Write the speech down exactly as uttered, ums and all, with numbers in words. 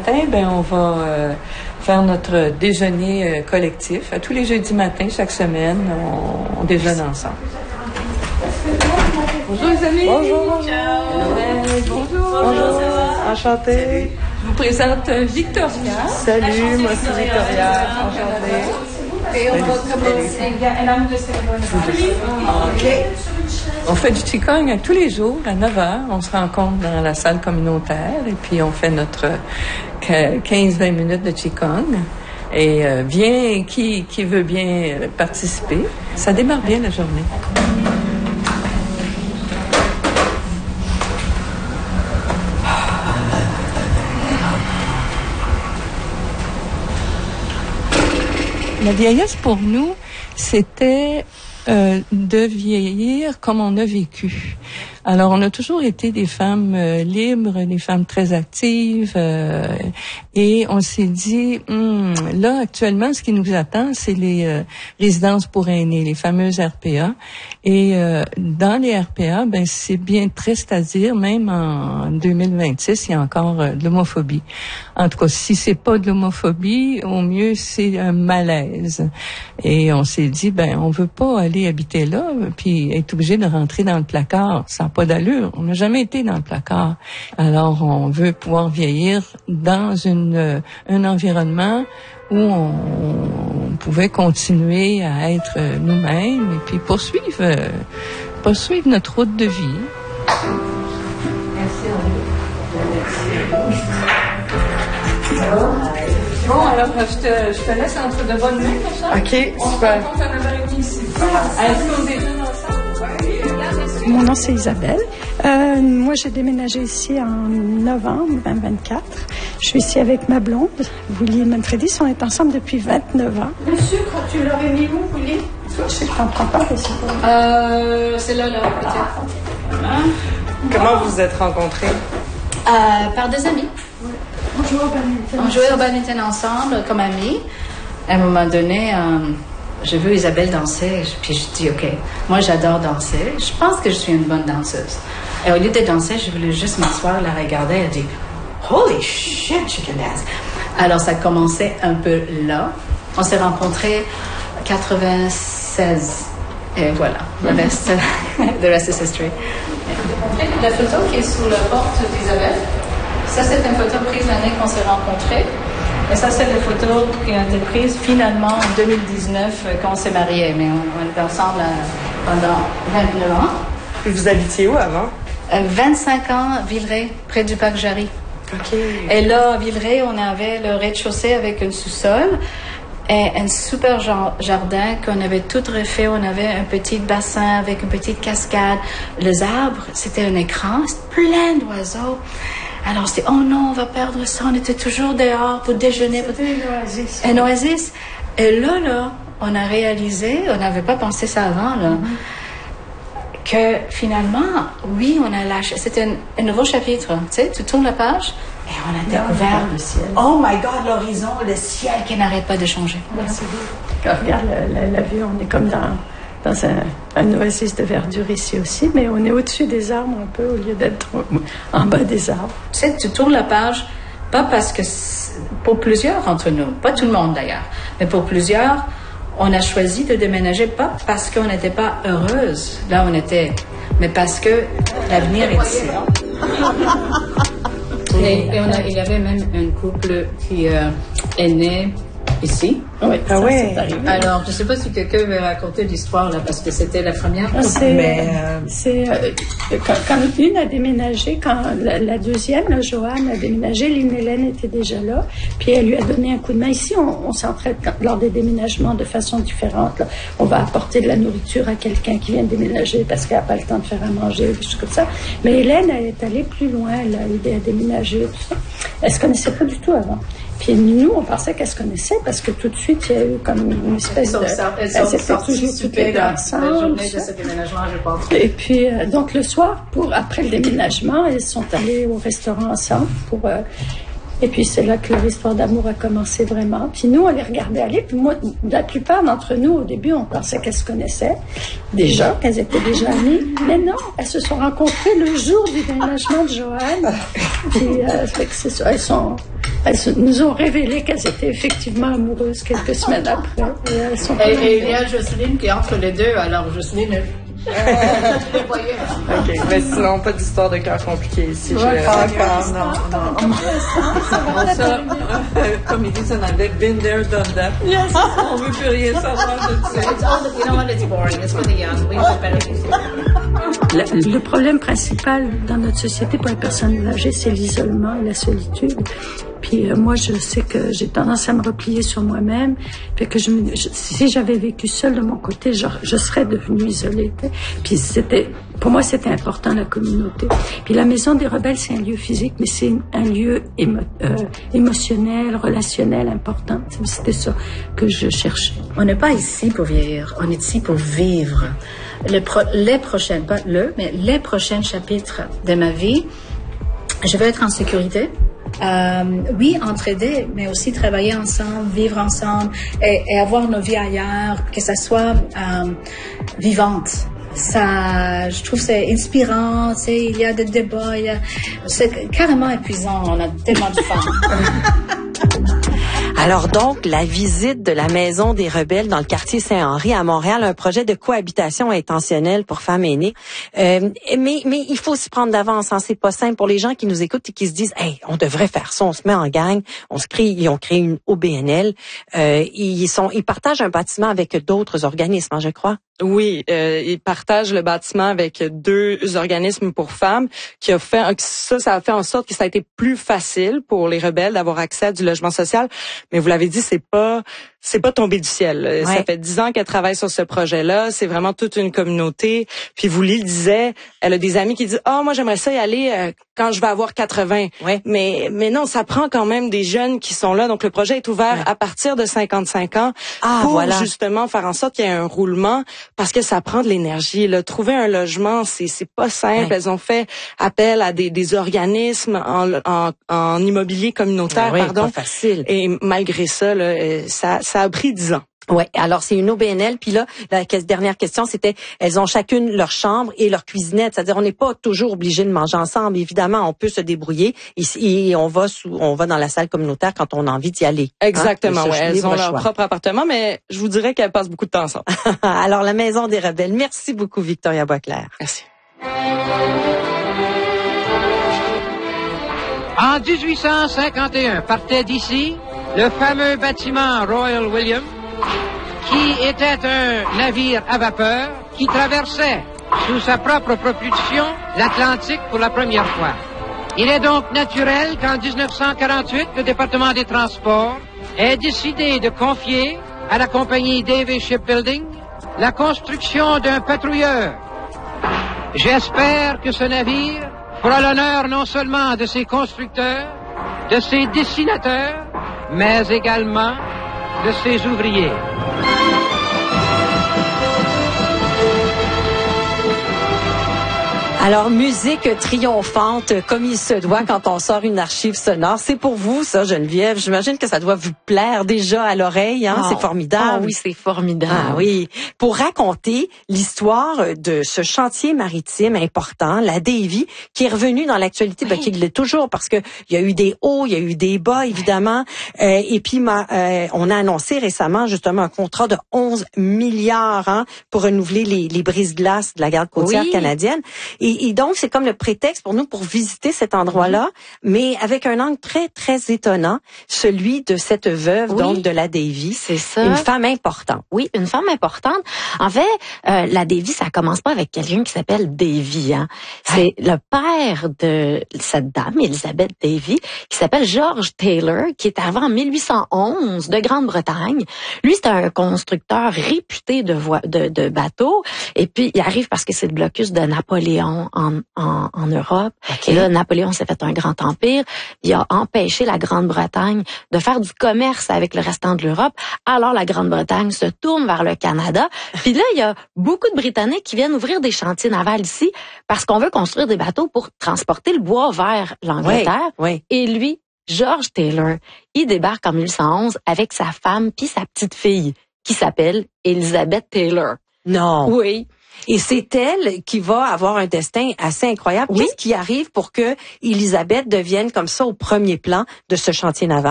matin, ben on va euh, faire notre déjeuner euh, collectif. À tous les jeudis matins, chaque semaine, on, on déjeune ensemble. Bonjour les amis. Bonjour. Bonjour. Euh, bonjour. Bonjour. Enchantée. Je vous présente Victoria. Salut, moi c'est Victoria. Enchantée. Et on va commencer. OK. On fait du Qigong tous les jours à neuf heures. On se rencontre dans la salle communautaire et puis on fait notre quinze à vingt minutes de Qigong. Et euh, viens, qui, qui veut bien participer, ça démarre bien la journée. La vieillesse, pour nous, c'était euh, de vieillir comme on a vécu. Alors, on a toujours été des femmes euh, libres, des femmes très actives, euh, et on s'est dit, hum, là, actuellement, ce qui nous attend, c'est les euh, résidences pour aînés, les fameuses R P A. Et euh, dans les R P A, ben c'est bien triste à dire, même en deux mille vingt-six, il y a encore euh, de l'homophobie. En tout cas, si c'est pas de l'homophobie, au mieux c'est un malaise. Et on s'est dit, ben on veut pas aller habiter là, puis être obligé de rentrer dans le placard. Ça n'a pas d'allure. On n'a jamais été dans le placard. Alors, on veut pouvoir vieillir dans une euh, un environnement où on, on pouvait continuer à être euh, nous-mêmes et puis poursuivre, euh, poursuivre notre route de vie. Merci. Bon, alors, je te, je te laisse entre de bonnes mains, comme ça. OK, on super. On se rencontre en ici. Est-ce qu'on déjeune ensemble? Mon nom, c'est Isabelle. Euh, moi, j'ai déménagé ici en novembre vingt vingt-quatre. Je suis ici avec ma blonde, Willy Manfredis. On est ensemble depuis vingt-neuf ans. Le sucre, tu l'aurais mis où, Willy? Je ne comprends pas. Euh, c'est là, là, peut-être. Voilà. Comment vous vous êtes rencontrés? Euh, par des amis. On jouait au badminton. On jouait au badminton ensemble, comme amis. À un moment donné, euh, j'ai vu Isabelle danser, puis je dis, OK, moi j'adore danser. Je pense que je suis une bonne danseuse. Et au lieu de danser, je voulais juste m'asseoir, la regarder et dire, holy shit, she can dance. Alors ça a commencé un peu là. On s'est rencontrés en quatre-vingt-seize. Et voilà, le reste, the rest is history. La photo qui est sous la porte d'Isabelle, ça c'est une photo prise l'année qu'on s'est rencontrés. Et ça, c'est les photos qui ont été prises finalement en deux mille dix-neuf quand on s'est mariés. Mais on, on était ensemble euh, pendant vingt-neuf ans. Et vous habitiez où avant? Euh, vingt-cinq ans, Villeray, près du parc Jarry. OK. Et là, à Villeray, on avait le rez-de-chaussée avec un sous-sol et un super jardin qu'on avait tout refait. On avait un petit bassin avec une petite cascade. Les arbres, c'était un écran, plein d'oiseaux. Alors, c'était, oh non, on va perdre ça. On était toujours dehors pour déjeuner. C'était une oasis. Un oasis. Et là, là, on a réalisé, on n'avait pas pensé ça avant, là, mm-hmm. que finalement, oui, on a lâché. C'était un, un nouveau chapitre. Tu sais, tu tournes la page et on a découvert le ciel. Oh my God, l'horizon, le ciel qui n'arrête pas de changer. Merci. Quand on regarde la, la, la vue, on est comme dans... dans un, un oasis de verdure ici aussi, mais on est au-dessus des arbres un peu au lieu d'être en bas des arbres. Tu sais, tu tournes la page, pas parce que, pour plusieurs entre nous, pas tout le monde d'ailleurs, mais pour plusieurs, on a choisi de déménager pas parce qu'on n'était pas heureuse, là on était, mais parce que l'avenir est ici. Et, et on a, il y avait même un couple qui euh, est né ici. Oui, ah ça, ouais. c'est arrivé. Alors, je ne sais pas si quelqu'un veut raconter l'histoire, là, parce que c'était la première. C'est, mais, euh... c'est euh, quand, quand une a déménagé, quand la, la deuxième, là, Joanne, a déménagé, Lynn Hélène était déjà là, puis elle lui a donné un coup de main. Ici, on, on s'entraide lors des déménagements de façon différente. Là. On va apporter de la nourriture à quelqu'un qui vient de déménager parce qu'elle n'a pas le temps de faire à manger, des choses comme ça. Mais Hélène, elle est allée plus loin, elle a aidé à déménager, tout ça. Elle ne se connaissait pas du tout avant. Puis nous, on pensait qu'elle se connaissait parce que tout de suite, il y a eu comme une espèce de... Elles sont sorties toujours toutes les deux ensemble. La journée de ce déménagement, je pense. Et puis, euh, donc le soir, pour après le déménagement, elles sont allées au restaurant ensemble pour... Euh, et puis c'est là que leur histoire d'amour a commencé vraiment. Puis nous, on les regardait aller. Puis moi, la plupart d'entre nous, au début, on pensait qu'elles se connaissaient déjà, qu'elles étaient déjà amies. Mais non, elles se sont rencontrées le jour du déménagement de Joanne. Puis euh, fait que c'est ça, elles sont... Elles nous ont révélé qu'elles étaient effectivement amoureuses quelques semaines après. Et, elles sont et, et il y a Jocelyne qui est entre les deux, alors Jocelyne... OK, mais sinon, pas d'histoire de cœur compliquée ici. Ouais, pas encore, non, non. Ça, comme ils disent en anglais, been there, done that. Yes. On veut plus rien savoir de ça. It's all the, you know what, it's boring. It's for the young. We know better. Le, le problème principal dans notre société pour les personnes âgées, c'est l'isolement et la solitude. Puis euh, moi, je sais que j'ai tendance à me replier sur moi-même. Fait que je, me, je si j'avais vécu seule de mon côté, je, je serais devenue isolée. T'sais. Puis c'était, pour moi, c'était important la communauté. Puis la Maison des Rebelles, c'est un lieu physique, mais c'est un lieu émo, euh, émotionnel, relationnel important. C'était ça que je cherchais. On n'est pas ici pour vieillir, on est ici pour vivre. Le pro, les prochaines, pas le, mais les prochains chapitres de ma vie, je veux être en sécurité. Euh, oui, entraider, mais aussi travailler ensemble, vivre ensemble et, et avoir nos vies ailleurs, que ça soit euh, vivante. Ça, je trouve c'est inspirant, tu sais, il y a des débats, il y a, c'est carrément épuisant, on a tellement de fun. Alors donc, la visite de la Maison des Rebelles dans le quartier Saint-Henri à Montréal, un projet de cohabitation intentionnelle pour femmes aînées. Euh, mais mais il faut s'y prendre d'avance, hein, c'est pas simple pour les gens qui nous écoutent et qui se disent, hey, on devrait faire ça, on se met en gang, on se crée, ils ont créé une O B N L, euh, ils sont, ils partagent un bâtiment avec d'autres organismes, hein, je crois. Oui, euh, ils partagent le bâtiment avec deux organismes pour femmes qui a fait ça, ça a fait en sorte que ça a été plus facile pour les rebelles d'avoir accès à du logement social. Mais vous l'avez dit, c'est pas c'est pas tombé du ciel. Ouais. Ça fait dix ans qu'elle travaille sur ce projet-là. C'est vraiment toute une communauté. Puis vous le disait, elle a des amis qui disent ah oh, moi j'aimerais ça y aller euh, quand je vais avoir quatre-vingts. Ouais. Mais mais non, ça prend quand même des jeunes qui sont là. Donc le projet est ouvert ouais. à partir de cinquante-cinq ans ah, pour voilà. justement faire en sorte qu'il y ait un roulement parce que ça prend de l'énergie. Là. Trouver un logement, c'est c'est pas simple. Ouais. Elles ont fait appel à des des organismes en en, en immobilier communautaire, ouais, pardon. Pas facile. Et malgré ça, là, ça ça a pris dix ans. Ouais, alors c'est une O B N L, puis là, la dernière question, c'était, elles ont chacune leur chambre et leur cuisinette, c'est-à-dire on n'est pas toujours obligé de manger ensemble, évidemment, on peut se débrouiller et, et on va sous, on va dans la salle communautaire quand on a envie d'y aller. Exactement, hein, ouais, elles ont leur choix. propre appartement, mais je vous dirais qu'elles passent beaucoup de temps ensemble. Alors la Maison des Rebelles, merci beaucoup Victoria Boisclair. Merci. En dix-huit cent cinquante et un, partait d'ici le fameux bâtiment Royal William, qui était un navire à vapeur qui traversait sous sa propre propulsion l'Atlantique pour la première fois. Il est donc naturel qu'en dix-neuf cent quarante-huit, le département des Transports ait décidé de confier à la compagnie Davis Shipbuilding la construction d'un patrouilleur. J'espère que ce navire fera l'honneur non seulement de ses constructeurs, de ses dessinateurs, mais également de ses ouvriers. Alors, musique triomphante, comme il se doit quand on sort une archive sonore. C'est pour vous, ça, Geneviève. J'imagine que ça doit vous plaire déjà à l'oreille, hein? Oh, c'est formidable. Ah oui, c'est formidable. Ah oui. Pour raconter l'histoire de ce chantier maritime important, la Davy, qui est revenu dans l'actualité, oui. ben, qui l'est toujours, parce que il y a eu des hauts, il y a eu des bas, évidemment. Oui. Euh, et puis, ma, euh, on a annoncé récemment, justement, un contrat de onze milliards, hein, pour renouveler les, les brises-glaces de la garde côtière oui. canadienne. Et Et, et donc, c'est comme le prétexte pour nous pour visiter cet endroit-là, oui. mais avec un angle très, très étonnant, celui de cette veuve, oui. donc de la Davy. C'est ça. Une femme importante. Oui, une femme importante. En fait, euh, la Davy, ça commence pas avec quelqu'un qui s'appelle Davy. Hein. C'est ah. le père de cette dame, Elizabeth Davy, qui s'appelle George Taylor, qui est arrivé en mille huit cent onze de Grande-Bretagne. Lui, c'est un constructeur réputé de, vo- de, de bateaux. Et puis, il arrive parce que c'est le blocus de Napoléon En, en, en Europe. Okay. Et là, Napoléon s'est fait un grand empire. Il a empêché la Grande-Bretagne de faire du commerce avec le restant de l'Europe. Alors, la Grande-Bretagne se tourne vers le Canada. Puis là, il y a beaucoup de Britanniques qui viennent ouvrir des chantiers navals ici parce qu'on veut construire des bateaux pour transporter le bois vers l'Angleterre. Oui, oui. Et lui, George Taylor, il débarque en mille huit cent onze avec sa femme puis sa petite fille qui s'appelle Elizabeth Taylor. Non. Oui. Et c'est elle qui va avoir un destin assez incroyable. Oui. Qu'est-ce qui arrive pour que Élisabeth devienne comme ça au premier plan de ce chantier naval?